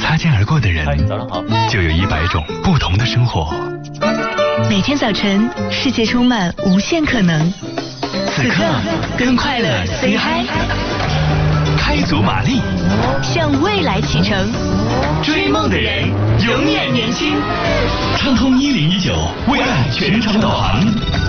擦肩而过的人， 早上好， 就有100种不同的生活。 每天早晨，世界充满无限可能。 此刻，跟快乐 say hi， 开足马力， 向未来启程。 追梦的人永远年轻。畅通1019，为爱全程导航。